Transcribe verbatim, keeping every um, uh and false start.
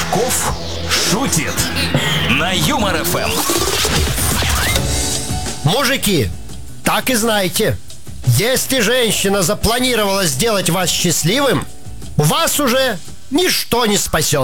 Рожков шутит на Юмор эф эм. Мужики, так и знайте, если женщина запланировала сделать вас счастливым, вас уже ничто не спасет.